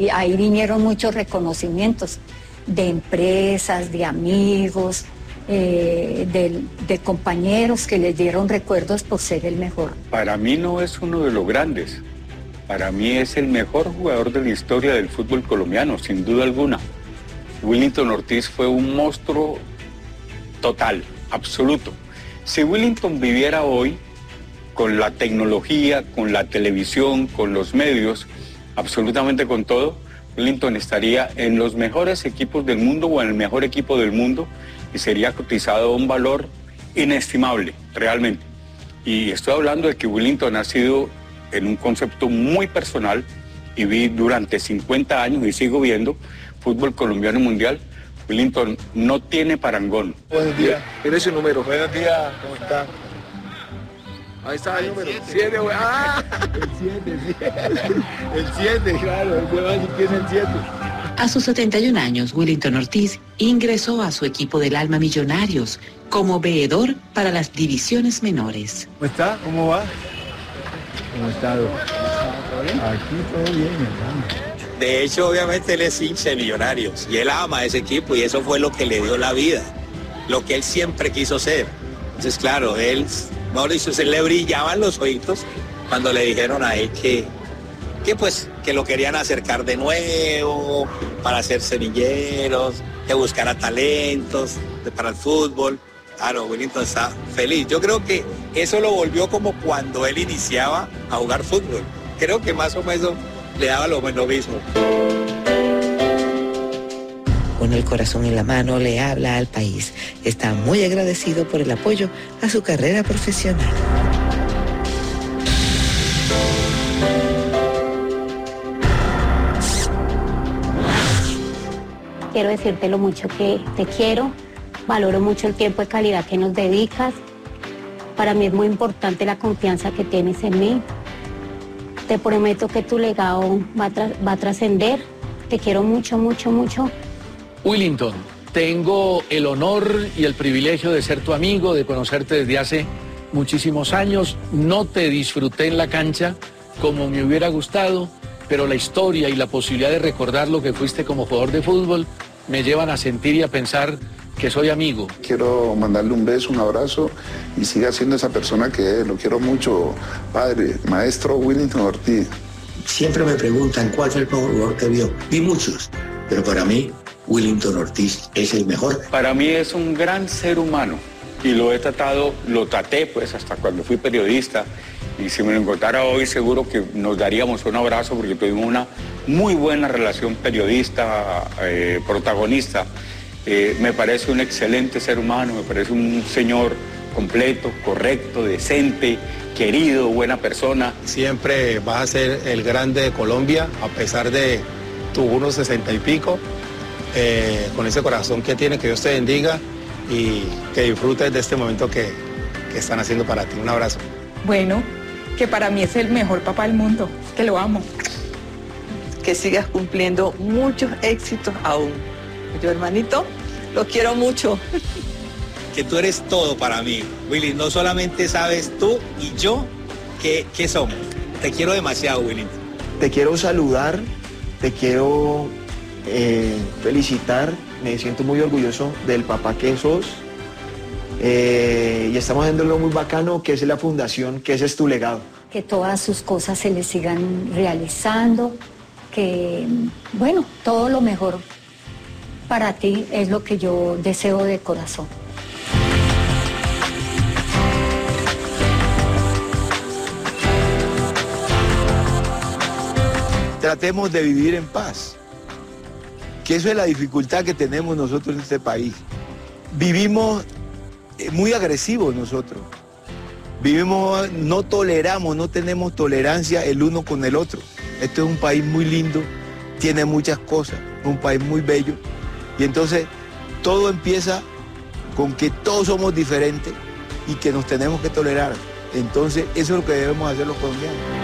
y ahí vinieron muchos reconocimientos de empresas, de amigos, de compañeros que les dieron recuerdos por ser el mejor. Para mí no es uno de los grandes, para mí es el mejor jugador de la historia del fútbol colombiano, sin duda alguna. Willington Ortiz fue un monstruo total, absoluto. Si Willington viviera hoy, con la tecnología, con la televisión, con los medios, absolutamente con todo, Willington estaría en los mejores equipos del mundo o en el mejor equipo del mundo y sería cotizado a un valor inestimable, realmente. Y estoy hablando de que Willington ha sido, en un concepto muy personal, y vi durante 50 años y sigo viendo fútbol colombiano y mundial. Willington no tiene parangón. Buenos días, tiene su número. Buenos días, ¿cómo está? Ahí está el número. 7, güey. ¡Ah! El 7, claro. El huevón tiene el 7. A sus 71 años, Willington Ortiz ingresó a su equipo del Alma Millonarios como veedor para las divisiones menores. ¿Cómo está? ¿Cómo va? ¿Cómo está? Aquí todo bien, hermano. De hecho, obviamente él es hincha de Millonarios y él ama ese equipo y eso fue lo que le dio la vida, lo que él siempre quiso ser. Entonces, claro, él, Mauricio, se le brillaban los ojitos cuando le dijeron a él que lo querían acercar de nuevo para ser semilleros, que buscara talentos para el fútbol. Claro, Willington está feliz. Yo creo que eso lo volvió como cuando él iniciaba a jugar fútbol. Creo que más o menos le daba lo mismo. Con el corazón en la mano le habla al país. Está muy agradecido por el apoyo a su carrera profesional. Quiero decirte lo mucho que te quiero, valoro mucho el tiempo de calidad que nos dedicas. Para mí es muy importante la confianza que tienes en mí. Te prometo que tu legado va a trascender. Te quiero mucho, mucho, mucho. Willington, tengo el honor y el privilegio de ser tu amigo, de conocerte desde hace muchísimos años. No te disfruté en la cancha como me hubiera gustado, pero la historia y la posibilidad de recordar lo que fuiste como jugador de fútbol me llevan a sentir y a pensar que soy amigo. Quiero mandarle un beso, un abrazo y siga siendo esa persona que es. Lo quiero mucho, padre, maestro Willington Ortiz. Siempre me preguntan cuál fue el mejor jugador que vio. Vi muchos, pero para mí Willington Ortiz es el mejor. Para mí es un gran ser humano y lo traté pues hasta cuando fui periodista y si me lo encontrara hoy seguro que nos daríamos un abrazo porque tuvimos una muy buena relación periodista, protagonista. Me parece un excelente ser humano, me parece un señor completo, correcto, decente, querido, buena persona. Siempre vas a ser el grande de Colombia, a pesar de tus unos 60 y pico, con ese corazón que tienes, que Dios te bendiga y que disfrutes de este momento que están haciendo para ti. Un abrazo. Bueno, que para mí es el mejor papá del mundo, que lo amo. Que sigas cumpliendo muchos éxitos aún. Yo, hermanito, lo quiero mucho. Que tú eres todo para mí, Willy. No solamente sabes tú y yo qué somos. Te quiero demasiado, Willy. Te quiero saludar, te quiero felicitar. Me siento muy orgulloso del papá que sos. Y estamos haciendo algo muy bacano, que es la fundación, que ese es tu legado. Que todas sus cosas se le sigan realizando, que, bueno, todo lo mejor para ti es lo que yo deseo de corazón. Tratemos de vivir en paz, que eso es la dificultad que tenemos nosotros en este país. Vivimos muy agresivos nosotros, no toleramos, no tenemos tolerancia el uno con el otro. Este es un país muy lindo, tiene muchas cosas, un país muy bello. Y entonces todo empieza con que todos somos diferentes y que nos tenemos que tolerar. Entonces eso es lo que debemos hacer los colombianos.